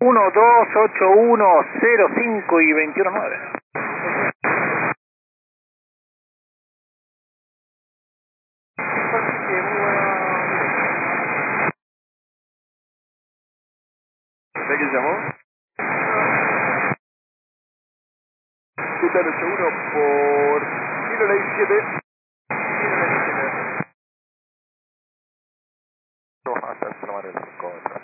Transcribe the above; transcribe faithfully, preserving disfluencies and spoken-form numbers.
uno dos ocho uno cero cinco y veintiuno nueve. ¿De quién llamó? Tutan ocho uno por Kilo Ley siete. Kilo Ley siete. No, hasta el Salamanca,